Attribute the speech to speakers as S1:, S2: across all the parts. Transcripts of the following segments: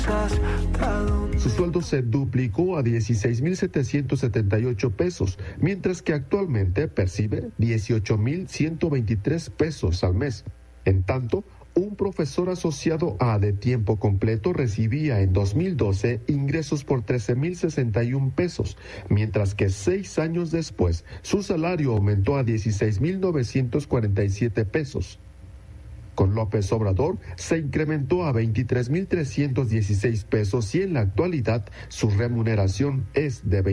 S1: Su sueldo se duplicó a 16,778 pesos, mientras que actualmente percibe 18,123 pesos al mes. En tanto, un profesor asociado A de tiempo completo recibía en 2012 ingresos por 13,061 pesos, mientras que 6 años después su salario aumentó a 16,947 pesos. Con López Obrador se incrementó a 23,316 pesos y en la actualidad su remuneración es de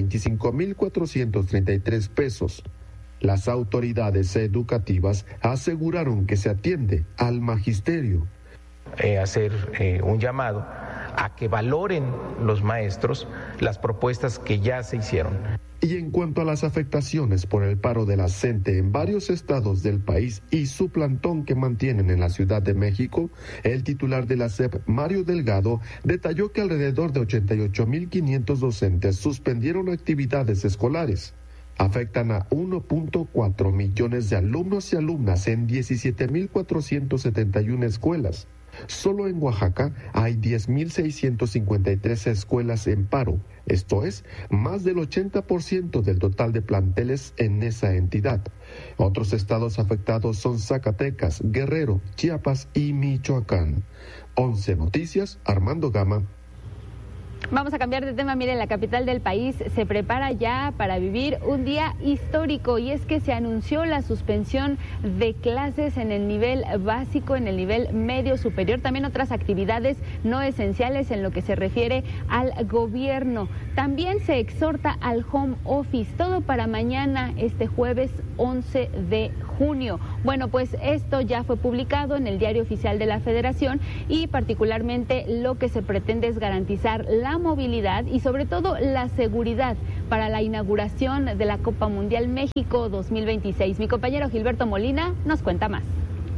S1: 25,433 pesos. Las autoridades educativas aseguraron que se atiende al magisterio.
S2: Hacer un llamado a que valoren los maestros las propuestas que ya se hicieron.
S1: Y en cuanto a las afectaciones por el paro de la CENTE en varios estados del país y su plantón que mantienen en la Ciudad de México, el titular de la SEP, Mario Delgado, detalló que alrededor de 88,500 docentes suspendieron actividades escolares. Afectan a 1.4 millones de alumnos y alumnas en 17,471 escuelas. Solo en Oaxaca hay 10,653 escuelas en paro. Esto es, más del 80% del total de planteles en esa entidad. Otros estados afectados son Zacatecas, Guerrero, Chiapas y Michoacán. 11 Noticias, Armando Gama.
S3: Vamos a cambiar de tema. Mire, la capital del país se prepara ya para vivir un día histórico y es que se anunció la suspensión de clases en el nivel básico, en el nivel medio superior, también otras actividades no esenciales en lo que se refiere al gobierno. También se exhorta al home office, todo para mañana, este jueves 11 de junio. Bueno, pues esto ya fue publicado en el Diario Oficial de la Federación y particularmente lo que se pretende es garantizar la movilidad y sobre todo la seguridad para la inauguración de la Copa Mundial México 2026. Mi compañero Gilberto Molina nos cuenta más.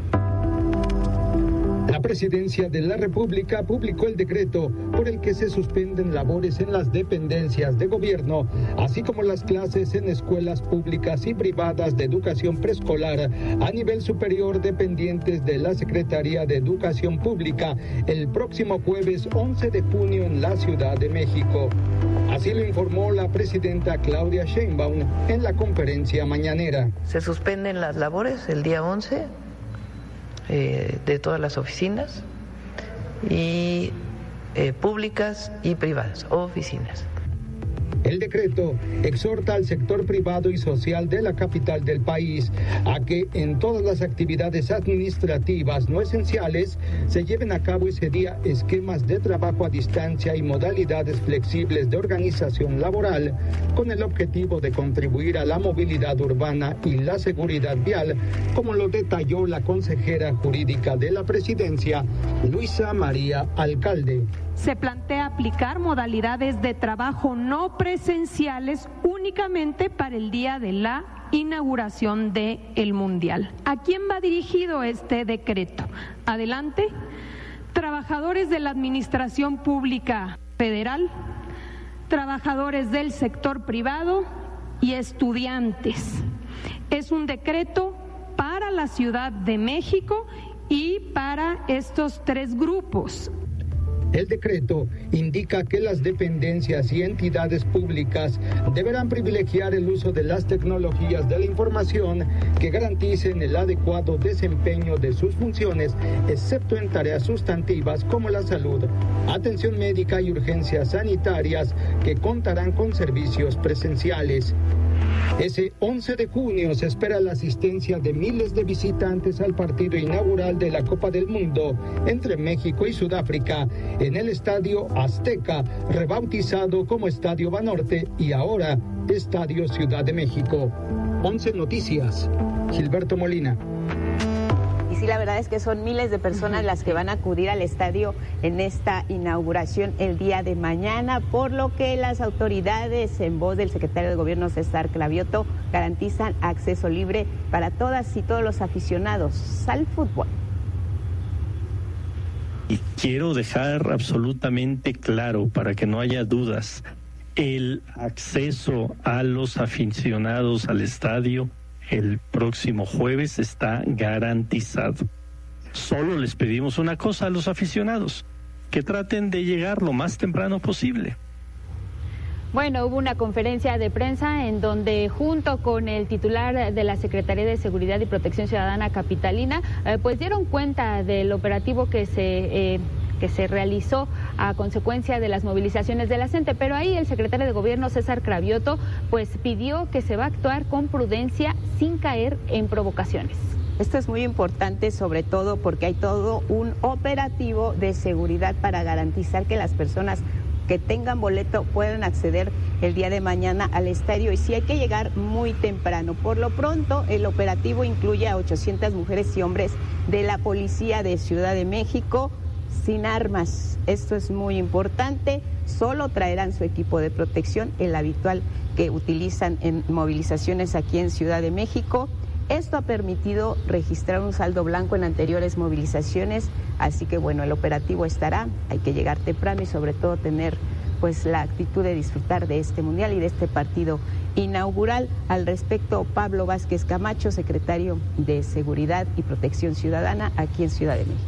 S4: La Presidencia de la República publicó el decreto por el que se suspenden labores en las dependencias de gobierno, así como las clases en escuelas públicas y privadas de educación preescolar a nivel superior dependientes de la Secretaría de Educación Pública el próximo jueves 11 de junio en la Ciudad de México. Así lo informó la presidenta Claudia Sheinbaum en la conferencia mañanera.
S5: Se suspenden las labores el día 11 de todas las oficinas y públicas y privadas, oficinas.
S4: El decreto exhorta al sector privado y social de la capital del país a que en todas las actividades administrativas no esenciales se lleven a cabo ese día esquemas de trabajo a distancia y modalidades flexibles de organización laboral con el objetivo de contribuir a la movilidad urbana y la seguridad vial, como lo detalló la consejera jurídica de la Presidencia, Luisa María Alcalde.
S6: Se plantea aplicar modalidades de trabajo no presenciales únicamente para el día de la inauguración del Mundial. ¿A quién va dirigido este decreto? Adelante. Trabajadores de la Administración Pública Federal, trabajadores del sector privado y estudiantes. Es un decreto para la Ciudad de México y para estos tres grupos.
S4: El decreto indica que las dependencias y entidades públicas deberán privilegiar el uso de las tecnologías de la información que garanticen el adecuado desempeño de sus funciones, excepto en tareas sustantivas como la salud, atención médica y urgencias sanitarias que contarán con servicios presenciales. Ese 11 de junio se espera la asistencia de miles de visitantes al partido inaugural de la Copa del Mundo entre México y Sudáfrica en el Estadio Azteca, rebautizado como Estadio Banorte y ahora Estadio Ciudad de México. 11 Noticias, Gilberto Molina.
S7: Y sí, la verdad es que son miles de personas las que van a acudir al estadio en esta inauguración el día de mañana, por lo que las autoridades, en voz del secretario de Gobierno César Clavioto, garantizan acceso libre para todas y todos los aficionados al fútbol.
S8: Y quiero dejar absolutamente claro, para que no haya dudas, el acceso a los aficionados al estadio el próximo jueves está garantizado. Solo les pedimos una cosa a los aficionados: que traten de llegar lo más temprano posible.
S3: Bueno, hubo una conferencia de prensa en donde junto con el titular de la Secretaría de Seguridad y Protección Ciudadana capitalina, pues dieron cuenta del operativo que se realizó a consecuencia de las movilizaciones de la gente, pero ahí el secretario de Gobierno, César Cravioto, pues pidió que se va a actuar con prudencia sin caer en provocaciones.
S7: Esto es muy importante, sobre todo porque hay todo un operativo de seguridad para garantizar que las personas que tengan boleto puedan acceder el día de mañana al estadio, y sí hay que llegar muy temprano. Por lo pronto, el operativo incluye a 800 mujeres y hombres de la Policía de Ciudad de México sin armas. Esto es muy importante, solo traerán su equipo de protección, el habitual que utilizan en movilizaciones aquí en Ciudad de México. Esto ha permitido registrar un saldo blanco en anteriores movilizaciones, así que bueno, el operativo estará, hay que llegar temprano y sobre todo tener pues la actitud de disfrutar de este mundial y de este partido inaugural. Al respecto, Pablo Vázquez Camacho, secretario de Seguridad y Protección Ciudadana aquí en Ciudad de México.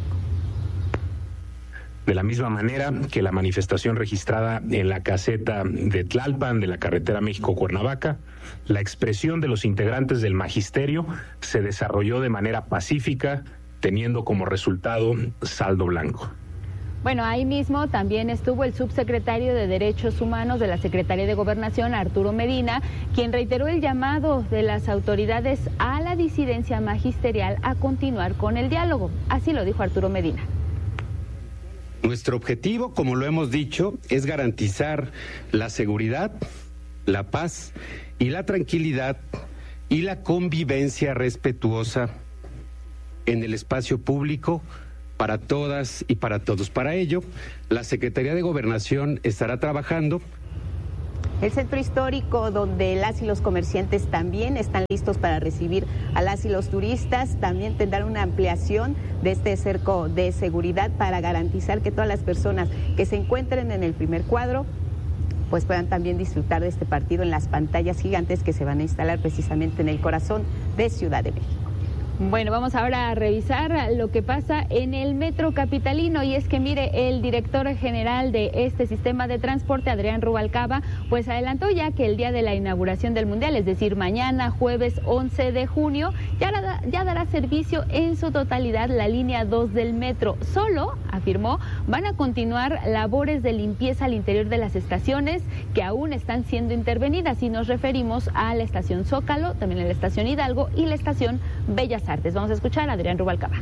S9: De la misma manera que la manifestación registrada en la caseta de Tlalpan de la carretera México-Cuernavaca, la expresión de los integrantes del magisterio se desarrolló de manera pacífica, teniendo como resultado saldo blanco.
S3: Bueno, ahí mismo también estuvo el subsecretario de Derechos Humanos de la Secretaría de Gobernación, Arturo Medina, quien reiteró el llamado de las autoridades a la disidencia magisterial a continuar con el diálogo. Así lo dijo Arturo Medina.
S10: Nuestro objetivo, como lo hemos dicho, es garantizar la seguridad, la paz y la tranquilidad y la convivencia respetuosa en el espacio público para todas y para todos. Para ello, la Secretaría de Gobernación estará trabajando.
S7: El centro histórico, donde las y los comerciantes también están listos para recibir a las y los turistas, también tendrán una ampliación de este cerco de seguridad para garantizar que todas las personas que se encuentren en el primer cuadro pues puedan también disfrutar de este partido en las pantallas gigantes que se van a instalar precisamente en el corazón de Ciudad de México.
S3: Bueno, vamos ahora a revisar lo que pasa en el metro capitalino, y es que mire, el director general de este sistema de transporte, Adrián Rubalcaba, pues adelantó ya que el día de la inauguración del Mundial, es decir, mañana jueves 11 de junio, ya dará servicio en su totalidad la línea 2 del metro. Solo, afirmó, van a continuar labores de limpieza al interior de las estaciones que aún están siendo intervenidas, y nos referimos a la estación Zócalo, también a la estación Hidalgo y la estación Bellas Artes. Vamos a escuchar a Adrián Rubalcaba.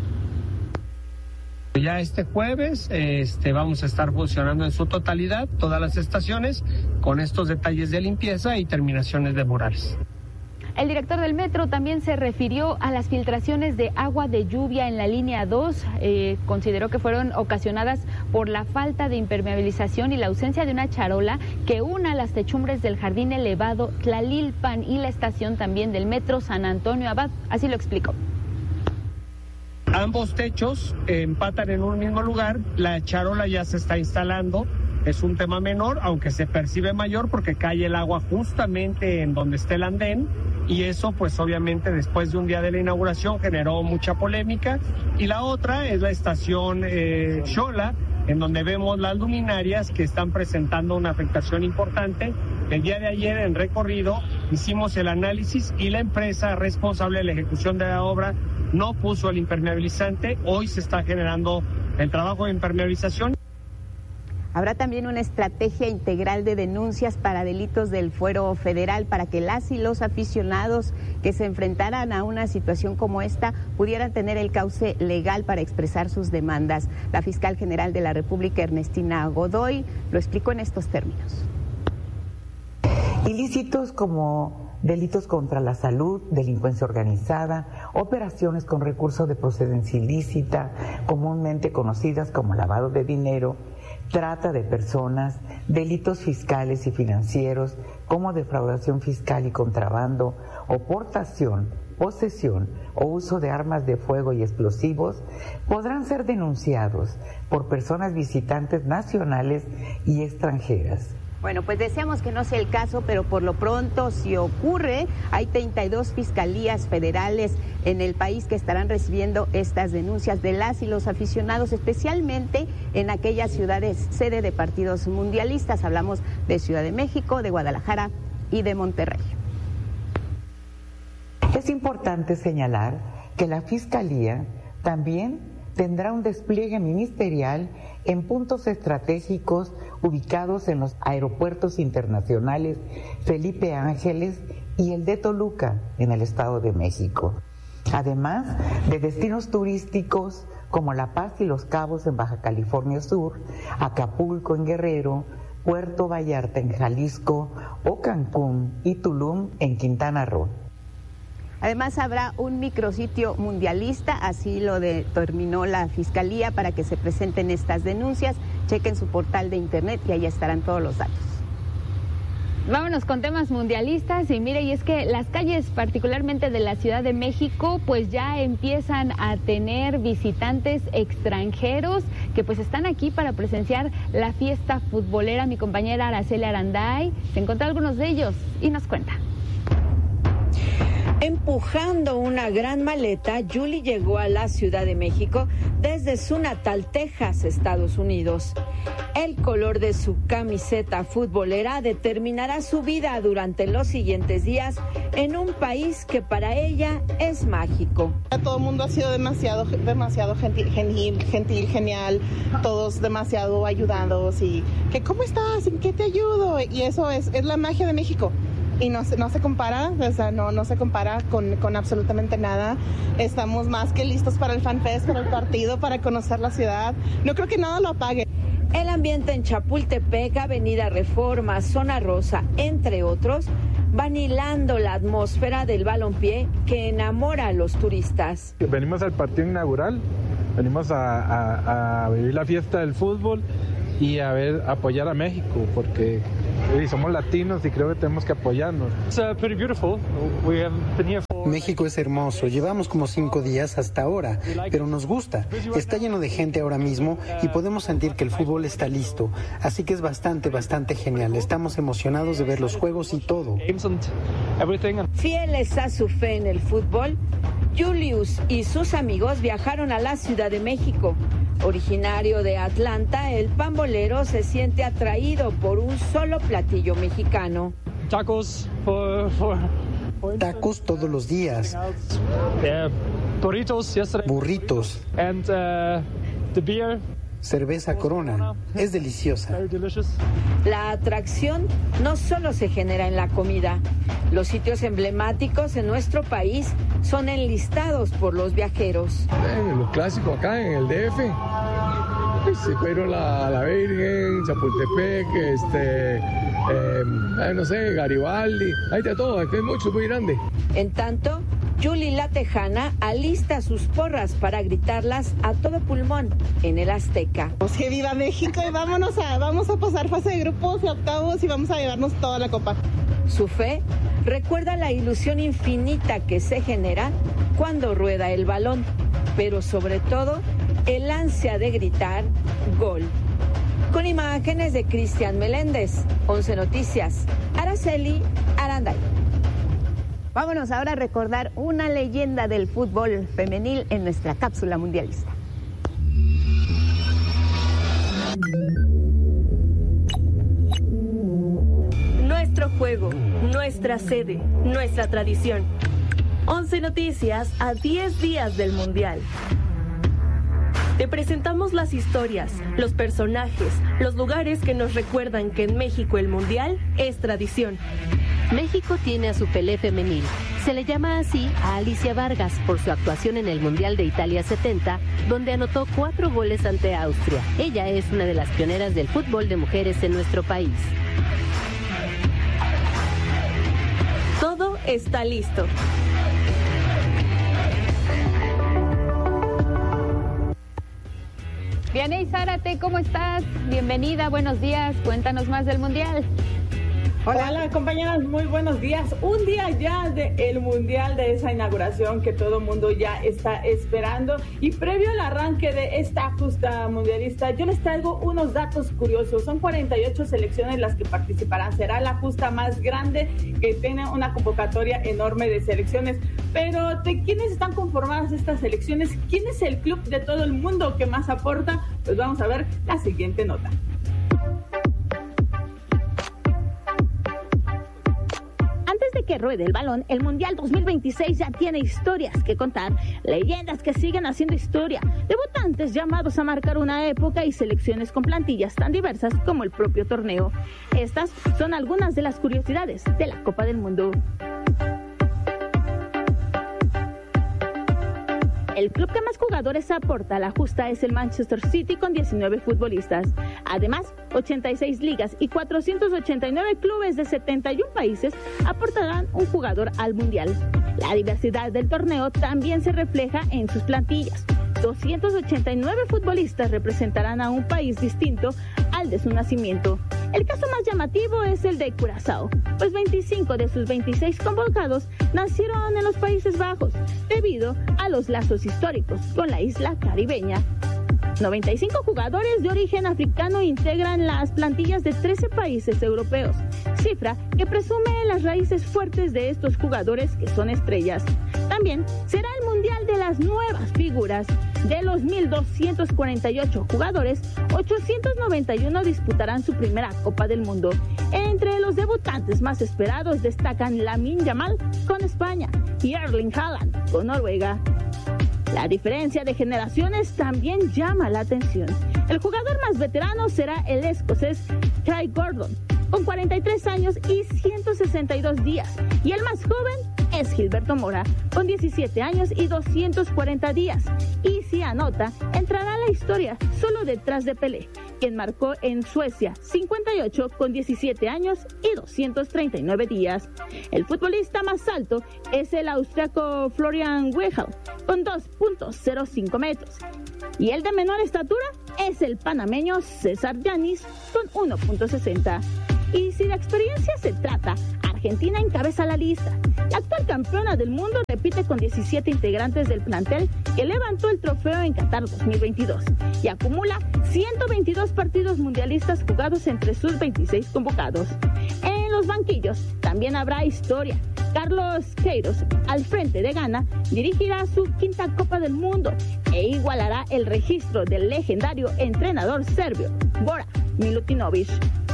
S11: Ya este jueves vamos a estar funcionando en su totalidad todas las estaciones con estos detalles de limpieza y terminaciones de murales.
S3: El director del metro también se refirió a las filtraciones de agua de lluvia en la línea 2. Consideró que fueron ocasionadas por la falta de impermeabilización y la ausencia de una charola que una las techumbres del jardín elevado Tlalilpan y la estación también del metro San Antonio Abad. Así lo explicó.
S11: Ambos techos empatan en un mismo lugar, la charola ya se está instalando, es un tema menor, aunque se percibe mayor porque cae el agua justamente en donde está el andén, y eso pues obviamente después de un día de la inauguración generó mucha polémica. Y la otra es la estación Xola, en donde vemos las luminarias que están presentando una afectación importante. El día de ayer en recorrido hicimos el análisis y la empresa responsable de la ejecución de la obra no puso el impermeabilizante. Hoy se está generando el trabajo de impermeabilización.
S7: Habrá también una estrategia integral de denuncias para delitos del fuero federal para que las y los aficionados que se enfrentaran a una situación como esta pudieran tener el cauce legal para expresar sus demandas. La fiscal general de la República, Ernestina Godoy, lo explicó en estos términos.
S12: Ilícitos como delitos contra la salud, delincuencia organizada, operaciones con recursos de procedencia ilícita, comúnmente conocidas como lavado de dinero, trata de personas, delitos fiscales y financieros como defraudación fiscal y contrabando, o portación, posesión o uso de armas de fuego y explosivos, podrán ser denunciados por personas visitantes nacionales y extranjeras.
S7: Bueno, pues deseamos que no sea el caso, pero por lo pronto, si ocurre, hay 32 fiscalías federales en el país que estarán recibiendo estas denuncias de las y los aficionados, especialmente en aquellas ciudades sede de partidos mundialistas. Hablamos de Ciudad de México, de Guadalajara y de Monterrey.
S12: Es importante señalar que la Fiscalía también tendrá un despliegue ministerial en puntos estratégicos ubicados en los aeropuertos internacionales Felipe Ángeles y el de Toluca, en el Estado de México. Además de destinos turísticos como La Paz y Los Cabos en Baja California Sur, Acapulco en Guerrero, Puerto Vallarta en Jalisco o Cancún y Tulum en Quintana Roo.
S7: Además habrá un micrositio mundialista, así lo determinó la Fiscalía, para que se presenten estas denuncias. Chequen su portal de internet y ahí estarán todos los datos.
S3: Vámonos con temas mundialistas y mire, y es que las calles particularmente de la Ciudad de México pues ya empiezan a tener visitantes extranjeros que pues están aquí para presenciar la fiesta futbolera. Mi compañera Araceli Aranday se encontró algunos de ellos y nos cuenta.
S13: Empujando una gran maleta, Yuli llegó a la Ciudad de México desde su natal Texas, Estados Unidos. El color de su camiseta futbolera determinará su vida durante los siguientes días en un país que para ella es mágico.
S14: Todo el mundo ha sido demasiado gentil, genial, todos demasiado ayudados y que ¿cómo estás? ¿En qué te ayudo? Y eso es la magia de México. Y no se compara, o sea, no se compara con absolutamente nada. Estamos más que listos para el FanFest, para el partido, para conocer la ciudad. No creo que nada lo apague.
S13: El ambiente en Chapultepec, Avenida Reforma, Zona Rosa, entre otros, van hilando la atmósfera del balompié que enamora a los turistas.
S15: Venimos al partido inaugural, venimos a vivir la fiesta del fútbol y apoyar a México, porque somos latinos y creo que tenemos que apoyarnos.
S16: México es hermoso, llevamos como 5 días hasta ahora, pero nos gusta. Está lleno de gente ahora mismo y podemos sentir que el fútbol está listo, así que es bastante genial. Estamos emocionados de ver los juegos y todo.
S13: Fieles a su fe en el fútbol, Julius y sus amigos viajaron a la Ciudad de México. Originario de Atlanta, el pambolero se siente atraído por un solo platillo mexicano.
S16: Tacos todos los días. Burritos. Cerveza Corona. Es deliciosa.
S13: La atracción no solo se genera en la comida. Los sitios emblemáticos en nuestro país son enlistados por los viajeros.
S17: Los clásicos acá en el DF. Pero la Virgen, Chapultepec, no sé, Garibaldi. Hay de todo, aquí hay mucho, muy grande.
S13: En tanto, Yuli la Tejana alista sus porras para gritarlas a todo pulmón en el Azteca.
S14: ¡Que viva México! Y vamos a pasar fase de grupos y octavos y vamos a llevarnos toda la copa.
S13: Su fe recuerda la ilusión infinita que se genera cuando rueda el balón, pero sobre todo el ansia de gritar ¡gol! Con imágenes de Cristian Meléndez, 11 Noticias, Araceli Aranday.
S7: Vámonos ahora a recordar una leyenda del fútbol femenil en nuestra cápsula mundialista.
S18: Nuestro juego, nuestra sede, nuestra tradición. 11 Noticias a 10 días del Mundial. Te presentamos las historias, los personajes, los lugares que nos recuerdan que en México el Mundial es tradición.
S19: México tiene a su Pelé femenil. Se le llama así a Alicia Vargas por su actuación en el Mundial de Italia 70, donde anotó 4 goles ante Austria. Ella es una de las pioneras del fútbol de mujeres en nuestro país.
S18: Todo está listo.
S3: Vianey Zárate, ¿cómo estás? Bienvenida, buenos días. Cuéntanos más del Mundial.
S20: Hola compañeras, muy buenos días. Un día ya del Mundial, de esa inauguración que todo el mundo ya está esperando, y previo al arranque de esta justa mundialista, yo les traigo unos datos curiosos. Son 48 selecciones las que participarán. Será la justa más grande, que tiene una convocatoria enorme de selecciones. Pero ¿de quiénes están conformadas estas selecciones? ¿Quién es el club de todo el mundo que más aporta? Pues vamos a ver la siguiente nota.
S21: Que ruede el balón, el Mundial 2026 ya tiene historias que contar, leyendas que siguen haciendo historia, debutantes llamados a marcar una época y selecciones con plantillas tan diversas como el propio torneo. Estas son algunas de las curiosidades de la Copa del Mundo. El club que más jugadores aporta a la justa es el Manchester City, con 19 futbolistas. Además, 86 ligas y 489 clubes de 71 países aportarán un jugador al Mundial. La diversidad del torneo también se refleja en sus plantillas. 289 futbolistas representarán a un país distinto al de su nacimiento. El caso más llamativo es el de Curazao, pues 25 de sus 26 convocados nacieron en los Países Bajos, debido a los lazos históricos con la isla caribeña. 95 jugadores de origen africano integran las plantillas de 13 países europeos, cifra que presume las raíces fuertes de estos jugadores que son estrellas. También será el Mundial de las nuevas figuras. De los 1.248 jugadores, 891 disputarán su primera Copa del Mundo. Entre los debutantes más esperados destacan Lamine Yamal con España y Erling Haaland con Noruega. La diferencia de generaciones también llama la atención. El jugador más veterano será el escocés Craig Gordon, con 43 años y 162 días. Y el más joven es Gilberto Mora, con 17 años y 240 días. Y si anota, entrará a la historia solo detrás de Pelé, quien marcó en Suecia 58 con 17 años y 239 días. El futbolista más alto es el austriaco Florian Wehal, con 2.05 metros. Y el de menor estatura es el panameño César Yanis, con 1.60. Y si de experiencia se trata, Argentina encabeza la lista. La actual campeona del mundo repite con 17 integrantes del plantel que levantó el trofeo en Qatar 2022 y acumula 122 partidos mundialistas jugados entre sus 26 convocados. En los banquillos también habrá historia. Carlos Queiroz, al frente de Ghana, dirigirá su quinta Copa del Mundo e igualará el registro del legendario entrenador serbio, Bora Milutinovic.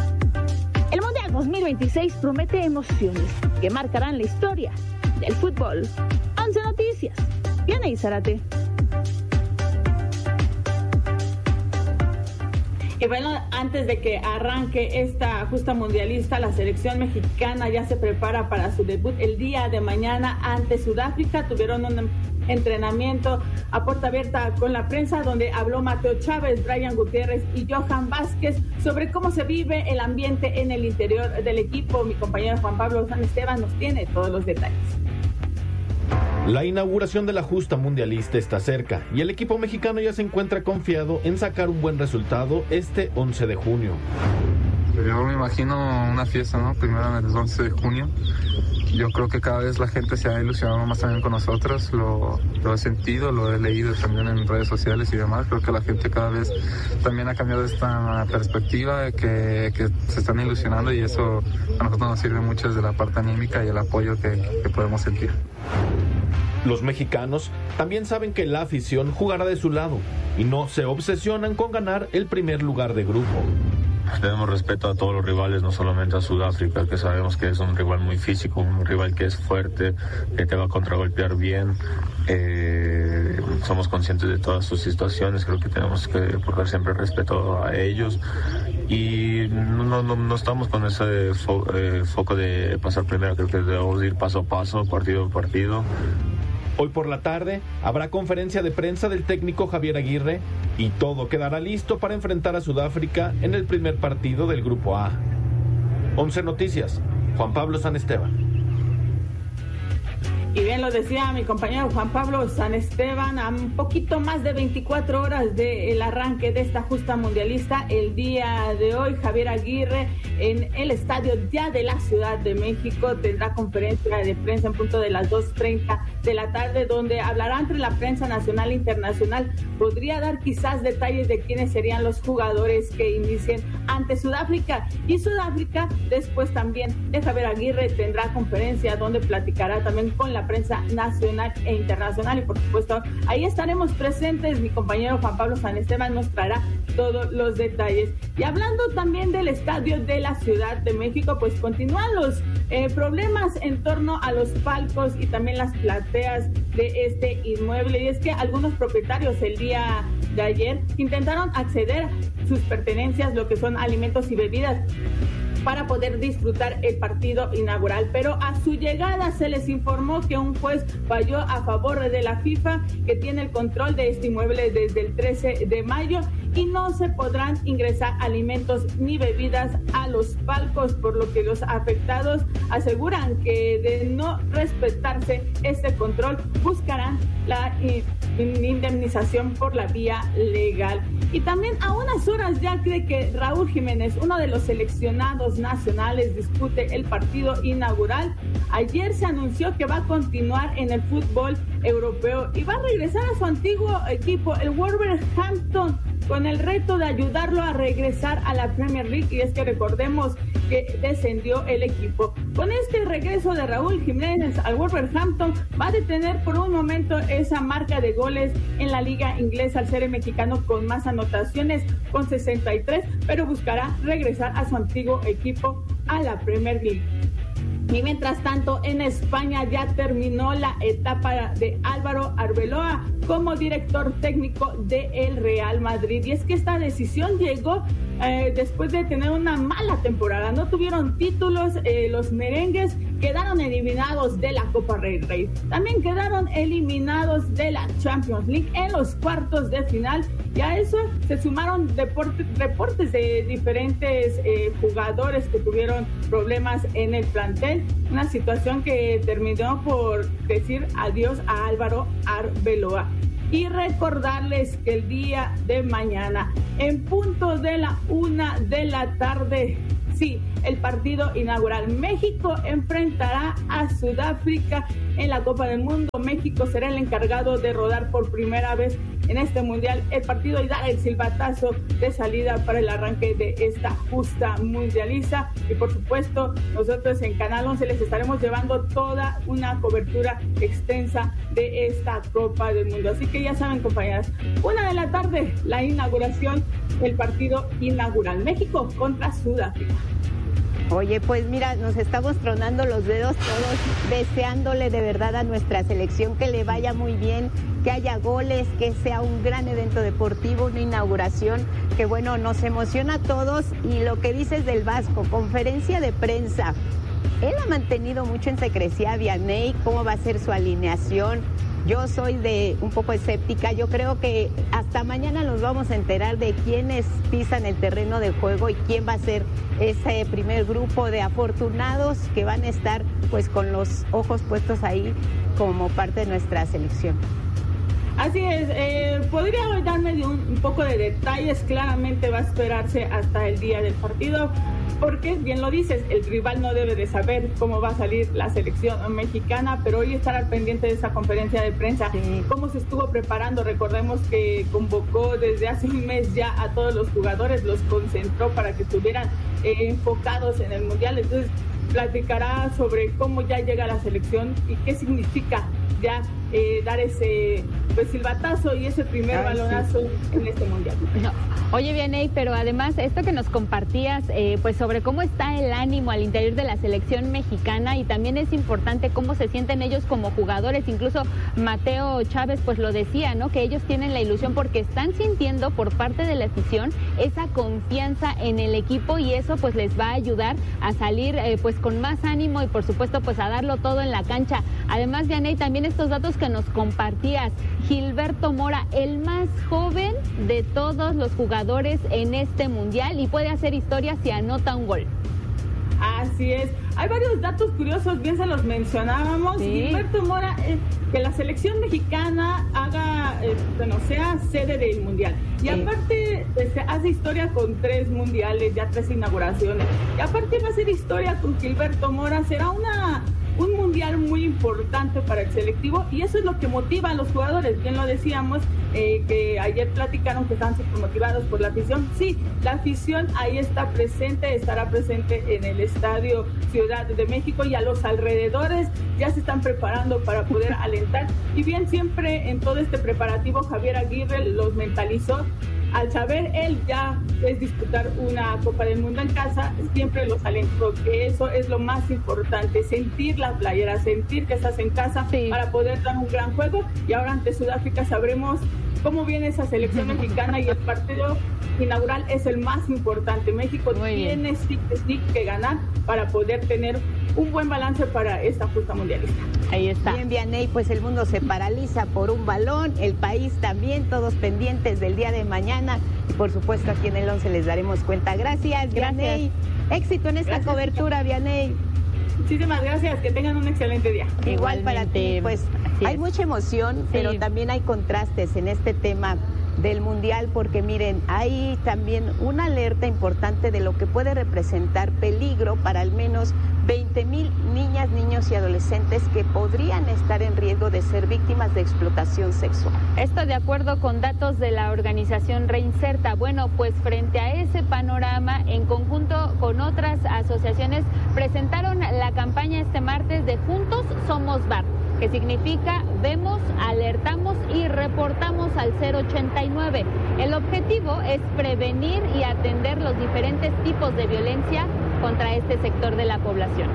S21: El Mundial 2026 promete emociones que marcarán la historia del fútbol. 11 Noticias, Diana Izárate.
S20: Y bueno, antes de que arranque esta justa mundialista, la selección mexicana ya se prepara para su debut el día de mañana ante Sudáfrica. Tuvieron un entrenamiento a puerta abierta con la prensa, donde habló Mateo Chávez, Brian Gutiérrez y Johan Vázquez sobre cómo se vive el ambiente en el interior del equipo. Mi compañero Juan Pablo San Esteban nos tiene todos los detalles.
S22: La inauguración de la justa mundialista está cerca y el equipo mexicano ya se encuentra confiado en sacar un buen resultado este 11 de junio.
S23: Yo me imagino una fiesta, ¿no? Primero en el 11 de junio. Yo creo que cada vez la gente se ha ilusionado más también con nosotros, lo he sentido, lo he leído también en redes sociales y demás. Creo que la gente cada vez también ha cambiado esta perspectiva de que se están ilusionando, y eso a nosotros nos sirve mucho desde la parte anímica y el apoyo que podemos sentir.
S22: Los mexicanos también saben que la afición jugará de su lado y no se obsesionan con ganar el primer lugar de grupo.
S24: Tenemos respeto a todos los rivales, no solamente a Sudáfrica, que sabemos que es un rival muy físico, un rival que es fuerte, que te va a contragolpear bien. Somos conscientes de todas sus situaciones, creo que tenemos que portar siempre respeto a ellos. Y no estamos con ese foco de pasar primero, creo que debemos ir paso a paso, partido a partido.
S22: Hoy por la tarde habrá conferencia de prensa del técnico Javier Aguirre y todo quedará listo para enfrentar a Sudáfrica en el primer partido del Grupo A. 11 Noticias, Juan Pablo San Esteban.
S20: Y bien lo decía mi compañero Juan Pablo San Esteban, a un poquito más de 24 horas del arranque de esta justa mundialista, el día de hoy Javier Aguirre en el estadio ya de la Ciudad de México tendrá conferencia de prensa en punto de las 2:30 de la tarde, donde hablará entre la prensa nacional e internacional. Podría dar quizás detalles de quiénes serían los jugadores que inicien ante Sudáfrica, y Sudáfrica después también de Javier Aguirre tendrá conferencia donde platicará también con la prensa nacional e internacional, y por supuesto ahí estaremos presentes. Mi compañero Juan Pablo San Esteban nos traerá todos los detalles. Y hablando también del estadio de la Ciudad de México, pues continúan los problemas en torno a los palcos y también las plateas de este inmueble, y es que algunos propietarios el día de ayer intentaron acceder a sus pertenencias, lo que son alimentos y bebidas, para poder disfrutar el partido inaugural, pero a su llegada se les informó que un juez falló a favor de la FIFA, que tiene el control de este inmueble desde el 13 de mayo, y no se podrán ingresar alimentos ni bebidas a los palcos, por lo que los afectados aseguran que de no respetarse este control buscarán la indemnización por la vía legal. Y también a unas horas ya de que Raúl Jiménez, uno de los seleccionados nacionales, dispute el partido inaugural, ayer se anunció que va a continuar en el fútbol europeo y va a regresar a su antiguo equipo, el Wolverhampton, con el reto de ayudarlo a regresar a la Premier League, y es que recordemos que descendió el equipo. Con este regreso de Raúl Jiménez al Wolverhampton, va a detener por un momento esa marca de goles en la liga inglesa al ser el mexicano con más anotaciones, con 63, pero buscará regresar a su antiguo equipo, a la Premier League. Y mientras tanto, en España ya terminó la etapa de Álvaro Arbeloa como director técnico del Real Madrid. Y es que esta decisión llegó después de tener una mala temporada. No tuvieron títulos, los merengues quedaron eliminados de la Copa del Rey. También quedaron eliminados de la Champions League en los cuartos de final. Y a eso se sumaron reportes de diferentes jugadores que tuvieron problemas en el plantel. Una situación que terminó por decir adiós a Álvaro Arbeloa. Y recordarles que el día de mañana, en punto de la 1 de la tarde, sí, el partido inaugural. México enfrentará a Sudáfrica en la Copa del Mundo. México será el encargado de rodar por primera vez en este mundial el partido y dar el silbatazo de salida para el arranque de esta justa mundialista. Y por supuesto, nosotros en Canal 11 les estaremos llevando toda una cobertura extensa de esta Copa del Mundo. Así que ya saben, compañeras, 1 de la tarde, la inauguración, el partido inaugural. México contra Sudáfrica.
S7: Oye, pues mira, nos estamos tronando los dedos todos, deseándole de verdad a nuestra selección que le vaya muy bien, que haya goles, que sea un gran evento deportivo, una inauguración que, bueno, nos emociona a todos. Y lo que dices del Vasco, conferencia de prensa, él ha mantenido mucho en secrecía a Vianney, cómo va a ser su alineación. Yo soy un poco escéptica. Yo creo que hasta mañana nos vamos a enterar de quiénes pisan el terreno de juego y quién va a ser ese primer grupo de afortunados que van a estar pues con los ojos puestos ahí como parte de nuestra selección.
S20: Así es, podría darme un poco de detalles. Claramente va a esperarse hasta el día del partido, porque bien lo dices, el rival no debe de saber cómo va a salir la selección mexicana, pero hoy estar al pendiente de esa conferencia de prensa, cómo se estuvo preparando. Recordemos que convocó desde hace un mes ya a todos los jugadores, los concentró para que estuvieran enfocados en el Mundial. Entonces platicará sobre cómo ya llega la selección y qué significa ya dar ese pues silbatazo y ese primer balonazo en este mundial.
S3: No. Oye, Vianney, pero además esto que nos compartías pues sobre cómo está el ánimo al interior de la selección mexicana, y también es importante cómo se sienten ellos como jugadores. Incluso Mateo Chávez pues lo decía, ¿no? Que ellos tienen la ilusión porque están sintiendo por parte de la afición esa confianza en el equipo, y eso pues les va a ayudar a salir pues con más ánimo y por supuesto pues a darlo todo en la cancha. Además, Vianney, también estos datos que nos compartías, Gilberto Mora, el más joven de todos los jugadores en este mundial, y puede hacer historia si anota un gol.
S20: Así es. Hay varios datos curiosos, bien se los mencionábamos. Sí. Gilberto Mora, que la selección mexicana sea sede del Mundial. Y aparte, hace historia con 3 mundiales, ya 3 inauguraciones. Y aparte va a hacer historia con Gilberto Mora. Será un mundial muy importante para el selectivo y eso es lo que motiva a los jugadores. Bien lo decíamos, que ayer platicaron que están súper motivados por la afición. Sí, la afición ahí está presente, estará presente en el Estadio Ciudad de México y a los alrededores ya se están preparando para poder alentar. Y bien, siempre en todo este preparativo Javier Aguirre los mentalizó. Al saber él ya es disputar una Copa del Mundo en casa, siempre los alentó, que eso es lo más importante, sentir la playera, sentir que estás en casa para poder dar un gran juego. Y ahora ante Sudáfrica sabremos cómo viene esa selección mexicana y el partido inaugural es el más importante. México tiene sí que ganar para poder tener un buen balance para esta justa mundialista.
S7: Ahí está. Bien, Vianey, pues el mundo se paraliza por un balón, el país también, todos pendientes del día de mañana. Y por supuesto aquí en el 11 les daremos cuenta. Gracias, Vianey. Éxito en esta cobertura, Vianey.
S20: Muchísimas gracias, que tengan un excelente día.
S7: Igual para ti, pues hay mucha emoción, pero también hay contrastes en este tema del Mundial, porque miren, hay también una alerta importante de lo que puede representar peligro para al menos 20,000 niñas, niños y adolescentes que podrían estar en riesgo de ser víctimas de explotación sexual.
S3: Esto de acuerdo con datos de la organización Reinserta. Bueno, pues frente a ese panorama, en conjunto con otras asociaciones, presentaron la campaña este martes de Juntos Somos VAR, que significa vemos, alertamos y reportamos al 089. El objetivo es prevenir y atender los diferentes tipos de violencia contra este sector de la población.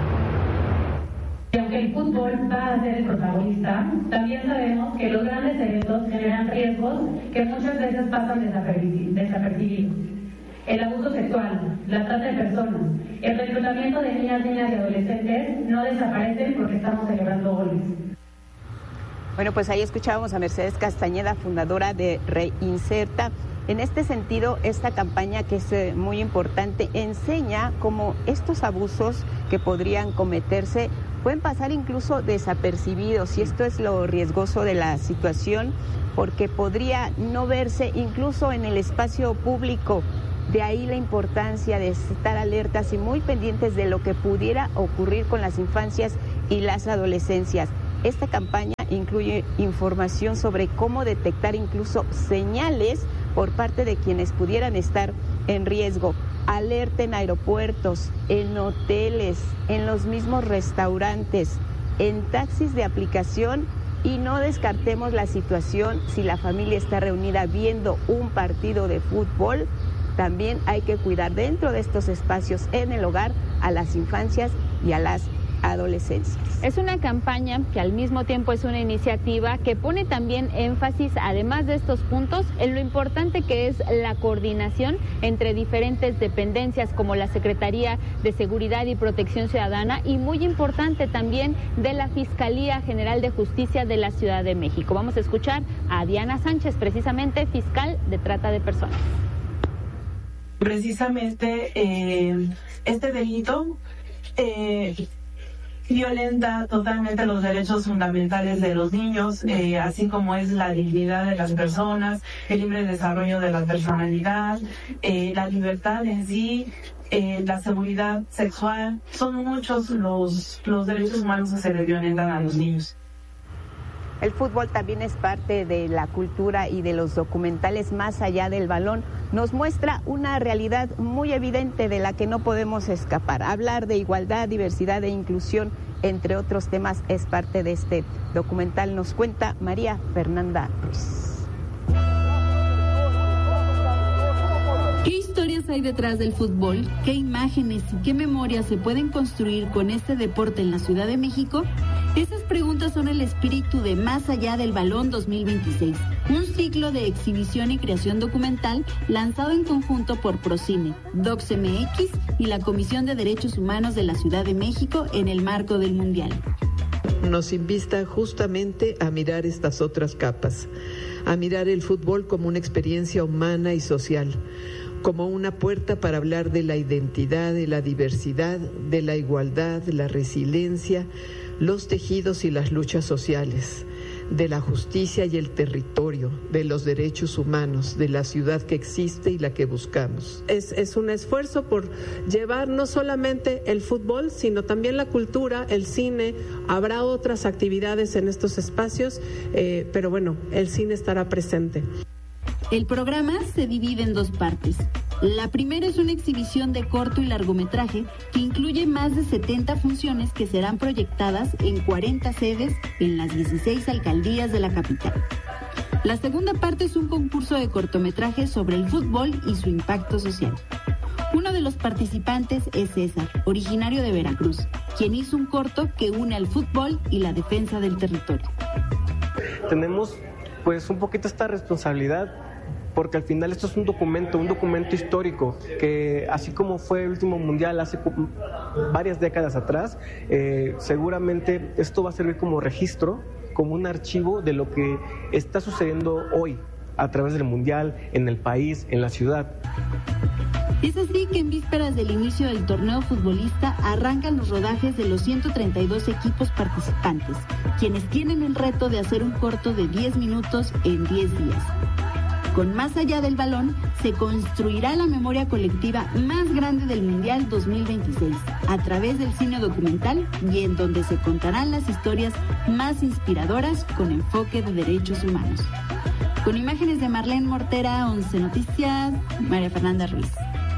S1: Y aunque el fútbol va a ser el protagonista, también sabemos que los grandes eventos generan riesgos que muchas veces pasan desapercibidos. El abuso sexual, la trata de personas, el reclutamiento de niñas y adolescentes no desaparecen porque estamos celebrando goles.
S7: Bueno, pues ahí escuchábamos a Mercedes Castañeda, fundadora de Reinserta. En este sentido, esta campaña, que es muy importante, enseña cómo estos abusos que podrían cometerse pueden pasar incluso desapercibidos, y esto es lo riesgoso de la situación, porque podría no verse incluso en el espacio público. De ahí la importancia de estar alertas y muy pendientes de lo que pudiera ocurrir con las infancias y las adolescencias. Esta campaña incluye información sobre cómo detectar incluso señales por parte de quienes pudieran estar en riesgo. Alerta en aeropuertos, en hoteles, en los mismos restaurantes, en taxis de aplicación, y no descartemos la situación si la familia está reunida viendo un partido de fútbol. También hay que cuidar dentro de estos espacios en el hogar a las infancias y a las adolescencias.
S3: Es una campaña que al mismo tiempo es una iniciativa que pone también énfasis, además de estos puntos, en lo importante que es la coordinación entre diferentes dependencias como la Secretaría de Seguridad y Protección Ciudadana, y muy importante también de la Fiscalía General de Justicia de la Ciudad de México. Vamos a escuchar a Diana Sánchez, precisamente fiscal de trata de personas.
S2: Precisamente este delito violenta totalmente los derechos fundamentales de los niños, así como es la dignidad de las personas, el libre desarrollo de la personalidad, la libertad en sí, la seguridad sexual. Son muchos los derechos humanos que se les violentan a los niños.
S7: El fútbol también es parte de la cultura y de los documentales Más allá del balón. Nos muestra una realidad muy evidente de la que no podemos escapar. Hablar de igualdad, diversidad e inclusión, entre otros temas, es parte de este documental. Nos cuenta María Fernanda Ruiz.
S5: ¿Qué historias hay detrás del fútbol? ¿Qué imágenes y qué memorias se pueden construir con este deporte en la Ciudad de México? Esas preguntas son el espíritu de Más allá del balón 2026, un ciclo de exhibición y creación documental lanzado en conjunto por Procine, DocsMX y la Comisión de Derechos Humanos de la Ciudad de México en el marco del Mundial.
S6: Nos invita justamente a mirar estas otras capas, a mirar el fútbol como una experiencia humana y social, como una puerta para hablar de la identidad, de la diversidad, de la igualdad, la resiliencia, los tejidos y las luchas sociales, de la justicia y el territorio, de los derechos humanos, de la ciudad que existe y la que buscamos.
S4: Es un esfuerzo por llevar no solamente el fútbol, sino también la cultura, el cine. Habrá otras actividades en estos espacios, pero bueno, el cine estará presente.
S5: El programa se divide en dos partes. La primera es una exhibición de corto y largometraje que incluye más de 70 funciones que serán proyectadas en 40 sedes en las 16 alcaldías de la capital. La segunda parte es un concurso de cortometrajes sobre el fútbol y su impacto social. Uno de los participantes es César, originario de Veracruz, quien hizo un corto que une al fútbol y la defensa del territorio.
S8: Tenemos pues un poquito esta responsabilidad, porque al final esto es un documento histórico, que así como fue el último mundial hace varias décadas atrás, seguramente esto va a servir como registro, como un archivo de lo que está sucediendo hoy a través del mundial, en el país, en la ciudad.
S5: Es así que en vísperas del inicio del torneo futbolista arrancan los rodajes de los 132 equipos participantes, quienes tienen el reto de hacer un corto de 10 minutos en 10 días. Con Más allá del balón, se construirá la memoria colectiva más grande del Mundial 2026, a través del cine documental y en donde se contarán las historias más inspiradoras con enfoque de derechos humanos. Con imágenes de Marlene Mortera, 11 Noticias, María Fernanda Ruiz.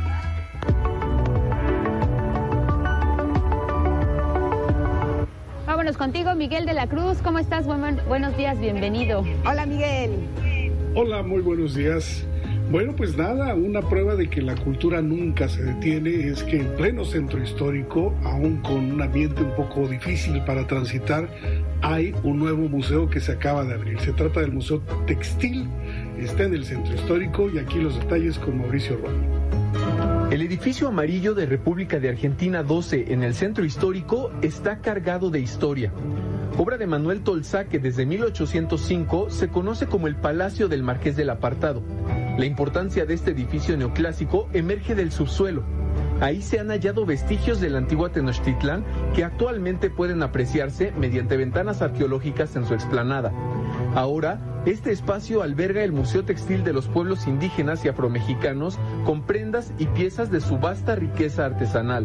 S3: Vámonos contigo, Miguel de la Cruz. ¿Cómo estás? Buenos días, bienvenido.
S7: Hola, Miguel.
S9: Hola, muy buenos días. Bueno, pues nada, una prueba de que la cultura nunca se detiene es que en pleno centro histórico, aún con un ambiente un poco difícil para transitar, hay un nuevo museo que se acaba de abrir. Se trata del Museo Textil, está en el centro histórico y aquí los detalles con Mauricio Romo.
S10: El edificio amarillo de República de Argentina 12 en el centro histórico está cargado de historia. Obra de Manuel Tolsá que desde 1805 se conoce como el Palacio del Marqués del Apartado. La importancia de este edificio neoclásico emerge del subsuelo. Ahí se han hallado vestigios de la antigua Tenochtitlán que actualmente pueden apreciarse mediante ventanas arqueológicas en su explanada. Ahora, este espacio alberga el Museo Textil de los Pueblos Indígenas y Afromexicanos con prendas y piezas de su vasta riqueza artesanal.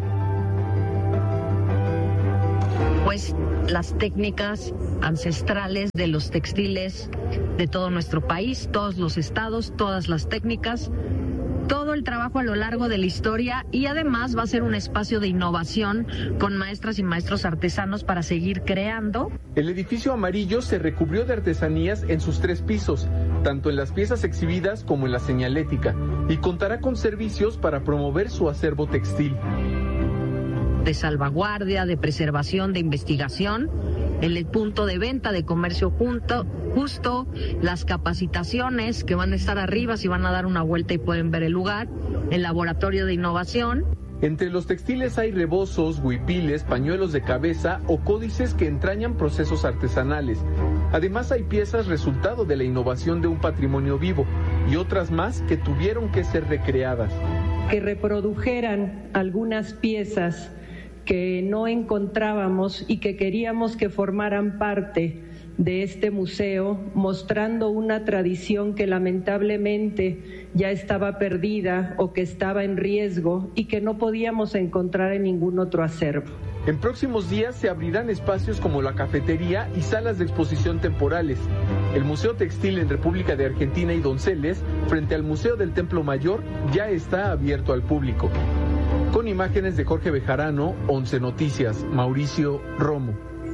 S25: Pues las técnicas ancestrales de los textiles de todo nuestro país, todos los estados, todas las técnicas, todo el trabajo a lo largo de la historia, y además va a ser un espacio de innovación con maestras y maestros artesanos para seguir creando.
S10: El edificio amarillo se recubrió de artesanías en sus 3 pisos, tanto en las piezas exhibidas como en la señalética, y contará con servicios para promover su acervo textil.
S25: De salvaguardia, de preservación, de investigación, el punto de venta de comercio justo, las capacitaciones que van a estar arriba, si van a dar una vuelta y pueden ver el lugar, el laboratorio de innovación.
S10: Entre los textiles hay rebozos, huipiles, pañuelos de cabeza o códices que entrañan procesos artesanales. Además hay piezas resultado de la innovación de un patrimonio vivo y otras más que tuvieron que ser recreadas.
S26: Que reprodujeran algunas piezas que no encontrábamos y que queríamos que formaran parte de este museo, mostrando una tradición que lamentablemente ya estaba perdida o que estaba en riesgo y que no podíamos encontrar en ningún otro acervo.
S10: En próximos días se abrirán espacios como la cafetería y salas de exposición temporales. El Museo Textil en República de Argentina y Donceles, frente al Museo del Templo Mayor, ya está abierto al público. Con imágenes de Jorge Bejarano, 11 Noticias, Mauricio Romo.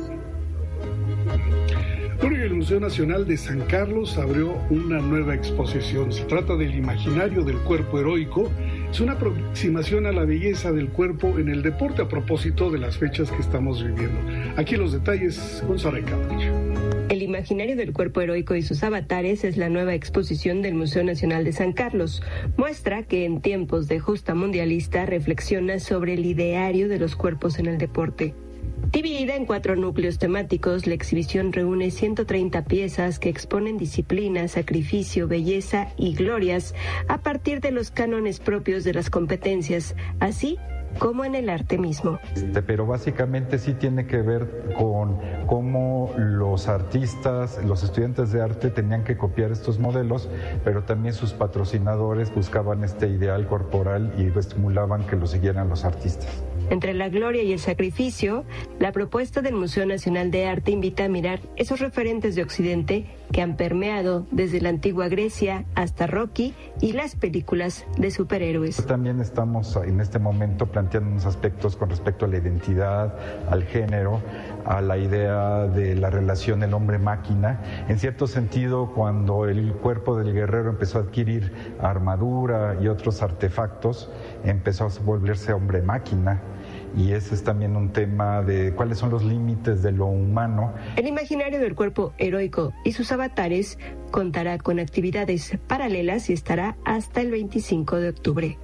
S9: Bueno, el Museo Nacional de San Carlos abrió una nueva exposición. Se trata del imaginario del cuerpo heroico. Es una aproximación a la belleza del cuerpo en el deporte a propósito de las fechas que estamos viviendo. Aquí los detalles con Sara Cabrillo.
S27: El imaginario del cuerpo heroico y sus avatares es la nueva exposición del Museo Nacional de San Carlos. Muestra que en tiempos de justa mundialista reflexiona sobre el ideario de los cuerpos en el deporte. Dividida en 4 núcleos temáticos, la exhibición reúne 130 piezas que exponen disciplina, sacrificio, belleza y glorias a partir de los cánones propios de las competencias, así como en el arte mismo.
S11: Pero básicamente sí tiene que ver con cómo los artistas, los estudiantes de arte tenían que copiar estos modelos, pero también sus patrocinadores buscaban este ideal corporal y estimulaban que lo siguieran los artistas.
S27: Entre la gloria y el sacrificio, la propuesta del Museo Nacional de Arte invita a mirar esos referentes de Occidente que han permeado desde la antigua Grecia hasta Rocky y las películas de superhéroes.
S11: También estamos en este momento planteando unos aspectos con respecto a la identidad, al género, a la idea de la relación del hombre-máquina. En cierto sentido, cuando el cuerpo del guerrero empezó a adquirir armadura y otros artefactos, empezó a volverse hombre-máquina. Y ese es también un tema de cuáles son los límites de lo humano.
S27: El imaginario del cuerpo heroico y sus avatares contará con actividades paralelas y estará hasta el 25 de octubre.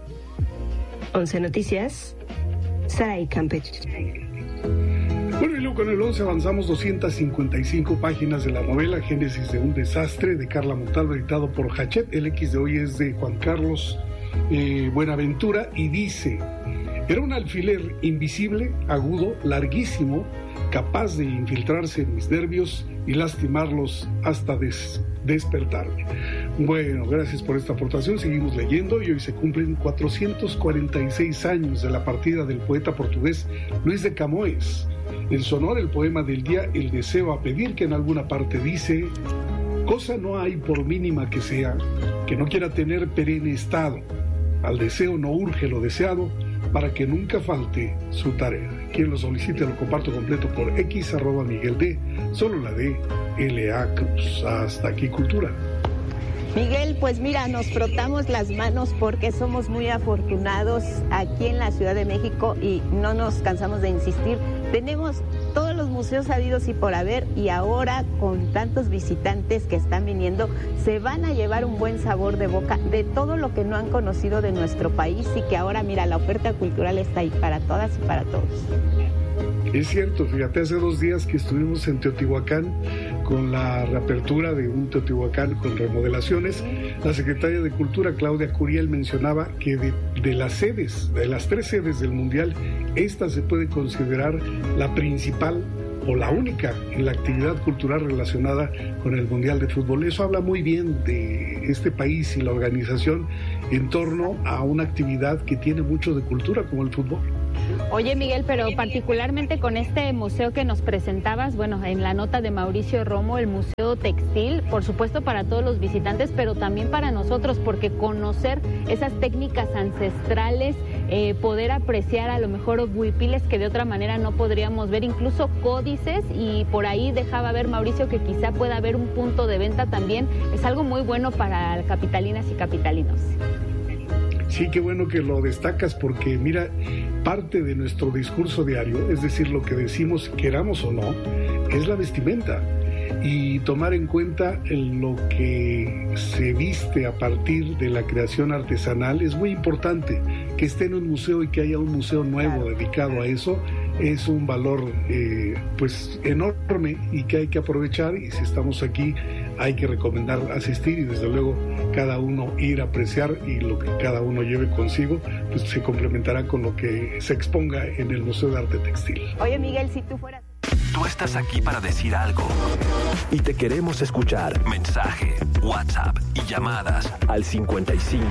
S27: 11 Noticias, Saray Campech.
S9: Bueno, y luego con el 11 avanzamos 255 páginas de la novela Génesis de un desastre de Carla Montalvo, editado por Hachette. El X de hoy es de Juan Carlos Buenaventura y dice: era un alfiler invisible, agudo, larguísimo, capaz de infiltrarse en mis nervios y lastimarlos hasta despertarme. Bueno, gracias por esta aportación. Seguimos leyendo y hoy se cumplen 446 años de la partida del poeta portugués Luis de Camões. En su honor, el poema del día, El deseo a pedir, que en alguna parte dice: cosa no hay por mínima que sea, que no quiera tener perenne estado. Al deseo no urge lo deseado, para que nunca falte su tarea. Quien lo solicite lo comparto completo por X @Miguel D, solo la D, L.A. Cruz. Hasta aquí Cultura.
S7: Miguel, pues mira, nos frotamos las manos porque somos muy afortunados aquí en la Ciudad de México y no nos cansamos de insistir. Tenemos todos los museos habidos y por haber, y ahora con tantos visitantes que están viniendo, se van a llevar un buen sabor de boca de todo lo que no han conocido de nuestro país, y que ahora, mira, la oferta cultural está ahí para todas y para todos.
S9: Es cierto, fíjate, hace 2 días que estuvimos en Teotihuacán con la reapertura de un Teotihuacán con remodelaciones. La secretaria de Cultura, Claudia Curiel, mencionaba que de las sedes, de las 3 sedes del Mundial, esta se puede considerar la principal o la única en la actividad cultural relacionada con el Mundial de Fútbol. Eso habla muy bien de este país y la organización en torno a una actividad que tiene mucho de cultura como el fútbol.
S3: Oye, Miguel, pero particularmente con este museo que nos presentabas, bueno, en la nota de Mauricio Romo, el Museo Textil, por supuesto para todos los visitantes, pero también para nosotros, porque conocer esas técnicas ancestrales, poder apreciar a lo mejor huipiles que de otra manera no podríamos ver, incluso códices, y por ahí dejaba ver Mauricio que quizá pueda haber un punto de venta también, es algo muy bueno para capitalinas y capitalinos.
S9: Sí, qué bueno que lo destacas, porque mira, parte de nuestro discurso diario, es decir, lo que decimos, queramos o no, es la vestimenta, y tomar en cuenta lo que se viste a partir de la creación artesanal es muy importante. Que esté en un museo y que haya un museo nuevo dedicado a eso es un valor pues enorme, y que hay que aprovechar, y si estamos aquí hay que recomendar asistir, y desde luego cada uno ir a apreciar, y lo que cada uno lleve consigo pues se complementará con lo que se exponga en el Museo de Arte Textil.
S7: Oye, Miguel, si tú fueras...
S12: Tú estás aquí para decir algo y te queremos escuchar. Mensaje, WhatsApp y llamadas al 55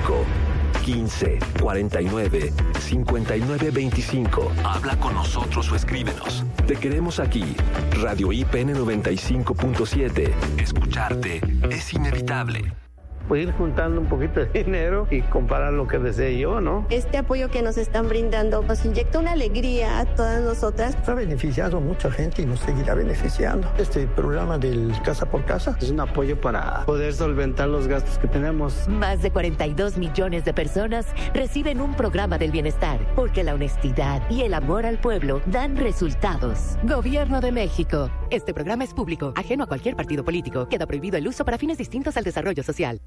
S12: 15 49 59 25. Habla con nosotros o escríbenos. Te queremos aquí. Radio IPN 95.7. Escucharte es inevitable.
S13: Pues ir juntando un poquito de dinero y comprar lo que desee yo, ¿no?
S14: Este apoyo que nos están brindando nos inyecta una alegría a todas nosotras.
S15: Ha beneficiado a mucha gente y nos seguirá beneficiando. Este programa del Casa por Casa
S13: es un apoyo para poder solventar los gastos que tenemos.
S16: Más de 42 millones de personas reciben un programa del bienestar, porque la honestidad y el amor al pueblo dan resultados. Gobierno de México. Este programa es público, ajeno a cualquier partido político. Queda prohibido el uso para fines distintos al desarrollo social.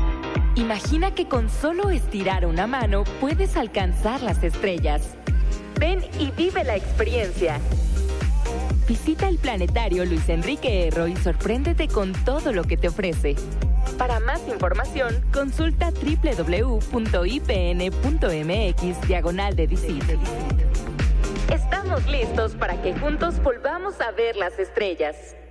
S17: Imagina que con solo estirar una mano puedes alcanzar las estrellas. Ven y vive la experiencia. Visita el Planetario Luis Enrique Erro y sorpréndete con todo lo que te ofrece. Para más información, consulta www.ipn.mx/de Visit. Estamos listos para que juntos volvamos a ver las estrellas.